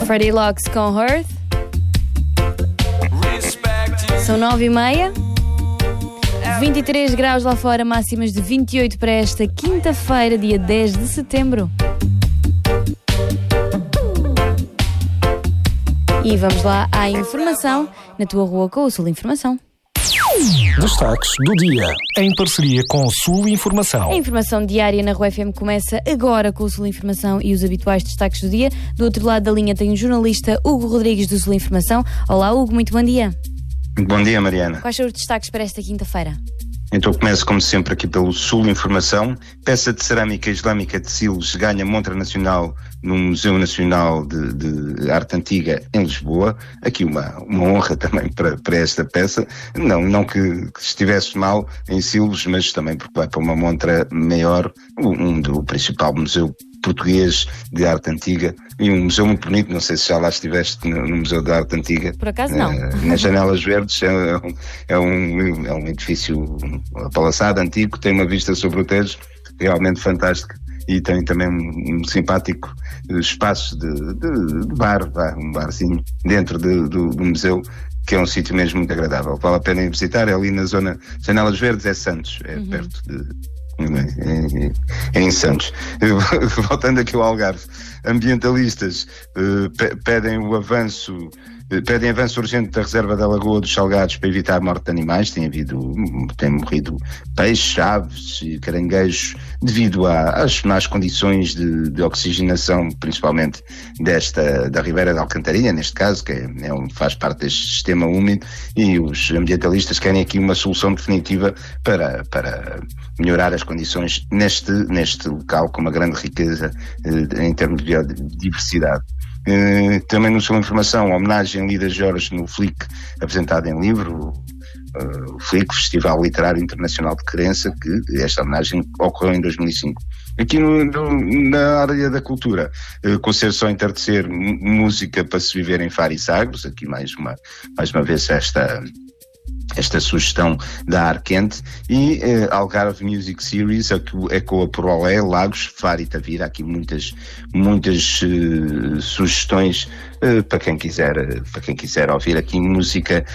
Freddie Locks com Earth. São 9h30. 23 graus lá fora, máximas de 28 para esta quinta-feira, dia 10 de setembro. E vamos lá à informação na tua rua com o Sul Informação. Destaques do dia, em parceria com o Sul Informação. A informação diária na Rua FM começa agora com o Sul Informação e os habituais destaques do dia. Do outro lado da linha tem o jornalista Hugo Rodrigues do Sul Informação. Olá Hugo, muito bom dia. Bom dia, Mariana. Quais são os destaques para esta quinta-feira? Então começo como sempre aqui pelo Sul Informação. Peça de cerâmica islâmica de Silos ganha montra nacional no Museu Nacional de Arte Antiga em Lisboa. Aqui uma honra também para esta peça. Não que estivesse mal em Silos, mas também porque vai para uma montra maior, do principal museu português de arte antiga e um museu muito bonito. Não sei se já lá estiveste no Museu de Arte Antiga. Por acaso não. Nas Janelas Verdes é um edifício apalaçado, antigo, tem uma vista sobre o Tejo realmente fantástica e tem também um simpático espaço de bar, um barzinho dentro do museu, que é um sítio mesmo muito agradável. Vale a pena ir visitar, é ali na zona Janelas Verdes, é Santos, perto de... em Santos. Voltando aqui ao Algarve, ambientalistas pedem avanço urgente da reserva da Lagoa dos Salgados para evitar a morte de animais. Tem morrido peixes, aves e caranguejos devido às más condições de oxigenação, principalmente da Ribeira da Alcantarilha, neste caso, que faz parte deste sistema úmido, e os ambientalistas querem aqui uma solução definitiva para melhorar as condições neste local com uma grande riqueza em termos de biodiversidade. Também no Sul Informação, homenagem a Lida Jorge no FLIC, apresentado em livro, o FLIC, Festival Literário Internacional de Crença, que esta homenagem ocorreu em 2005. Aqui na área da cultura, concerto só entardecer, música para se viver em Faro e Sagres, aqui mais uma vez esta sugestão da Arquente, e Algarve Music Series ecoa por Olé, Lagos, Faro e Tavira. Aqui muitas sugestões para quem quiser ouvir aqui música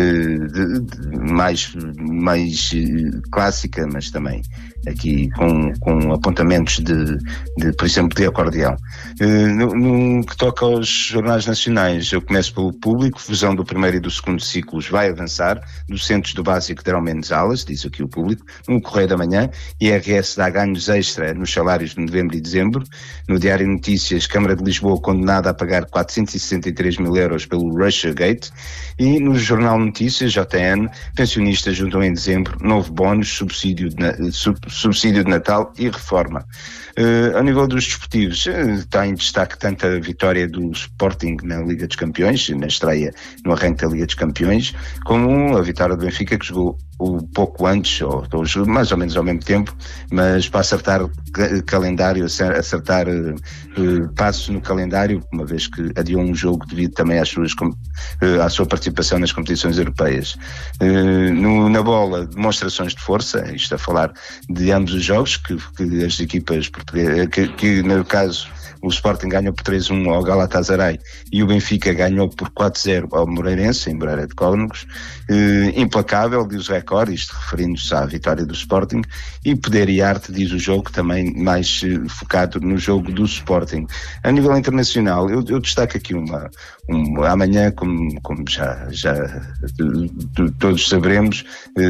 mais clássica, mas também aqui com apontamentos de por exemplo, de acordeão. No que toca aos jornais nacionais, eu começo pelo Público. Fusão do primeiro e do segundo ciclos vai avançar. Docentes do básico terão menos aulas, diz aqui o Público. No Correio da Manhã, IRS dá ganhos extra nos salários de novembro e dezembro. No Diário de Notícias, Câmara de Lisboa condenada a pagar 463 mil euros pelo Russiagate. E no Jornal Notícias, JN, pensionistas juntam em dezembro novo bónus, subsídio de Natal e reforma. A nível dos desportivos, está em destaque tanto a vitória do Sporting na Liga dos Campeões, na estreia no arranque da Liga dos Campeões, como a vitória do Benfica, que jogou pouco antes, ou mais ou menos ao mesmo tempo, mas para acertar calendário, acertar passos no calendário, uma vez que adiou um jogo devido também à sua participação nas competições europeias. Na bola, demonstrações de força, isto a falar de ambos os jogos, que as equipas portuguesas, que no caso o Sporting ganhou por 3-1 ao Galatasaray e o Benfica ganhou por 4-0 ao Moreirense, em Moreira de Cónegos. Implacável, diz o Record, isto referindo-se à vitória do Sporting, e poder e arte, diz o jogo, também mais focado no jogo do Sporting. A nível internacional, eu destaco aqui amanhã, como já todos saberemos,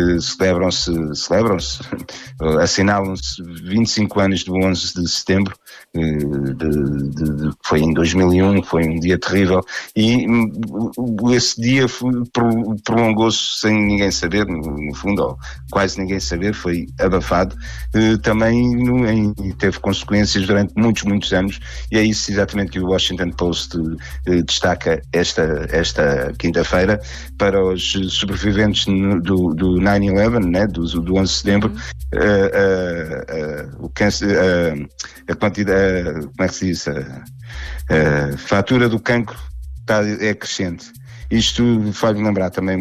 assinalam-se 25 anos do 11 de setembro, foi em 2001, foi um dia terrível, e esse dia prolongou-se sem ninguém saber, no fundo, ou quase ninguém saber, foi abafado, também teve consequências durante muitos anos, e é isso exatamente que o Washington Post destaca esta quinta-feira para os sobreviventes do 9/11, né, do 11 de setembro. A quantidade, como é que se diz, a fatura do cancro é crescente. Isto faz-me lembrar também